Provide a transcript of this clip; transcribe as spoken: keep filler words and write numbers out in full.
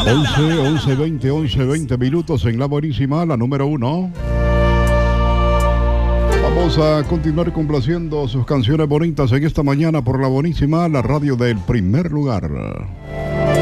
once, once, veinte, once, veinte minutos en La Buenísima, la número uno. Vamos a continuar complaciendo sus canciones bonitas en esta mañana por La Buenísima, la radio del primer lugar.